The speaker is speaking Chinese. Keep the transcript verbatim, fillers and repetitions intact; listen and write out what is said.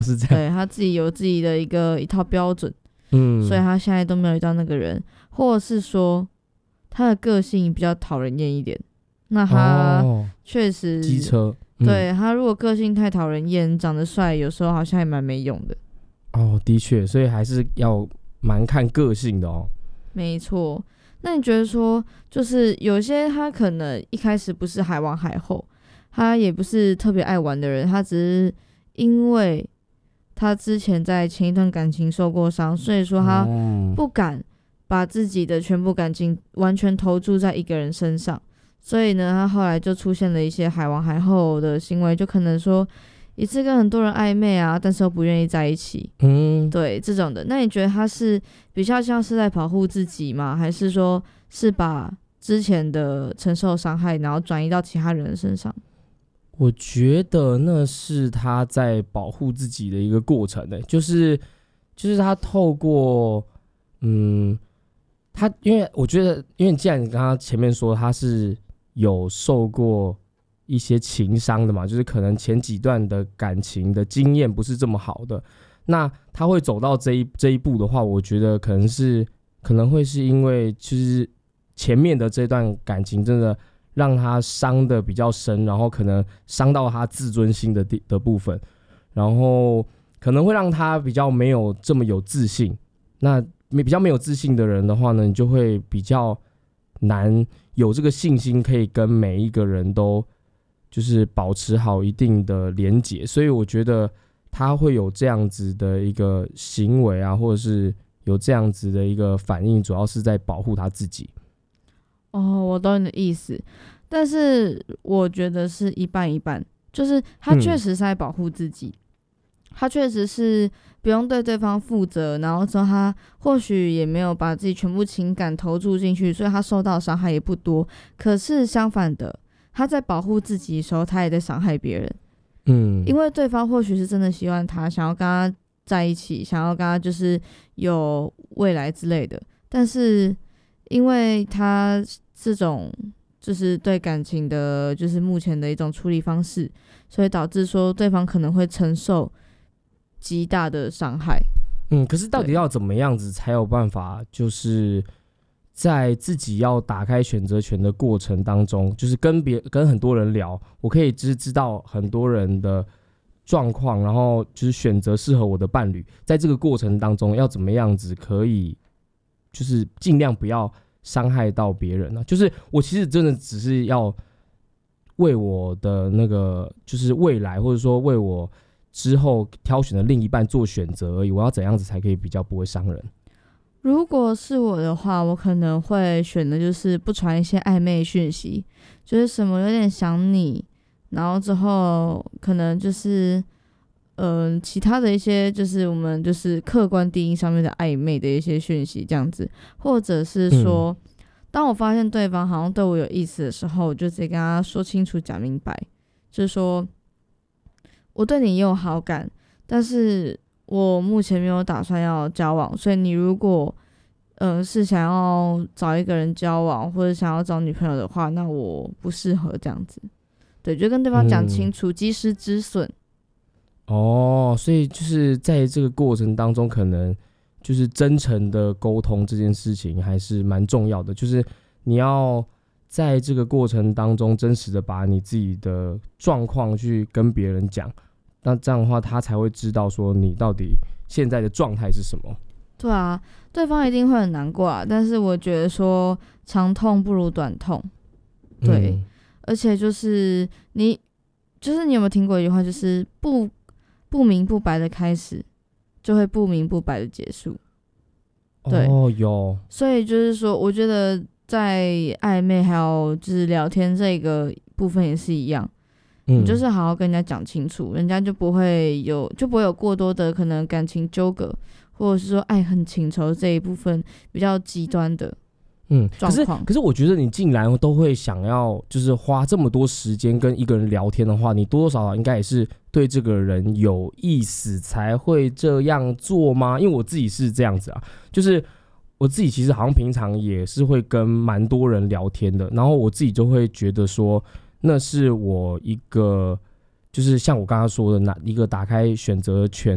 是这样， 对，他自己有自己的一个一套标准， 嗯， 所以他现在都没有遇到那个人，或者是说他的个性比较讨人厌一点，那他确实机车， 嗯、对他如果个性太讨人厌，长得帅，有时候好像还蛮没用的。 哦，的确，所以还是要蛮看个性的哦。 没错，那你觉得说，就是有些他可能一开始不是海王海后，他也不是特别爱玩的人，他只是因为他之前在前一段感情受过伤，所以说他不敢把自己的全部感情完全投注在一个人身上，所以呢，他后来就出现了一些海王海后的行为，就可能说一次跟很多人暧昧啊，但是又不愿意在一起，嗯，对这种的。那你觉得他是比较像是在保护自己吗？还是说是把之前的承受伤害，然后转移到其他人的身上？ 我觉得那是他在保护自己的一个过程的，就是就是他透过嗯，他因为我觉得，因为既然你刚刚前面说他是有受过一些情伤的嘛，就是可能前几段的感情的经验不是这么好的，那他会走到这一这一步的话，我觉得可能是可能会是因为就是前面的这段感情真的让他伤的比较深，然后可能伤到他自尊心的的部分，然后可能会让他比较没有这么有自信。那比较没有自信的人的话呢，你就会比较难有这个信心可以跟每一个人都就是保持好一定的连结，所以我觉得他会有这样子的一个行为啊，或者是有这样子的一个反应，主要是在保护他自己。 哦，我懂你的意思，但是我觉得是一半一半，就是他确实是在保护自己，嗯、他确实是不用对对方负责，然后之后他或许也没有把自己全部情感投注进去，所以他受到伤害也不多。可是相反的，他在保护自己的时候，他也在伤害别人。嗯，因为对方或许是真的喜欢他，想要跟他在一起，想要跟他就是有未来之类的，但是因为他这种就是对感情的，就是目前的一种处理方式，所以导致说对方可能会承受极大的伤害。 嗯，可是到底要怎么样子才有办法，就是在自己要打开选择权的过程当中，就是跟别跟很多人聊，我可以知知道很多人的状况，然后就是选择适合我的伴侣，在这个过程当中要怎么样子可以，就是尽量不要伤害到别人呢、啊？就是我其实真的只是要为我的那个就是未来，或者说为我之后挑选的另一半做选择而已。我要怎样子才可以比较不会伤人？ 如果是我的话，我可能会选的就是不传一些暧昧讯息，就是什么有点想你，然后之后可能就是嗯、呃、其他的一些就是我们就是客观定义上面的暧昧的一些讯息这样子，或者是说、嗯、当我发现对方好像对我有意思的时候，我就直接跟他说清楚讲明白，就是说我对你也有好感，但是我目前没有打算要交往，所以你如果呃是想要找一个人交往或者想要找女朋友的话，那我不适合这样子。对，就跟对方讲清楚，及时止损。 哦，所以就是在这个过程当中，可能就是真诚的沟通这件事情还是蛮重要的，就是你要在这个过程当中真实的把你自己的状况去跟别人讲，那这样的话他才会知道说你到底现在的状态是什么。 对啊，对方一定会很难过啊，但是我觉得说长痛不如短痛。对、嗯、而且就是你就是你有没有听过一句话，就是不不明不白的开始就会不明不白的结束。对， 哦，有。 所以就是说我觉得在暧昧还有就是聊天这个部分也是一样，你就是好好跟人家讲清楚，人家就不会有就不会有过多的可能感情纠葛，或者是说爱恨情仇这一部分比较极端的嗯状况。可是可是我觉得你竟然都会想要就是花这么多时间跟一个人聊天的话，你多多少少应该也是对这个人有意思才会这样做吗？因为我自己是这样子啊，就是我自己其实好像平常也是会跟蛮多人聊天的，然后我自己就会觉得说那是我一个就是像我刚刚说的那一个打开选择权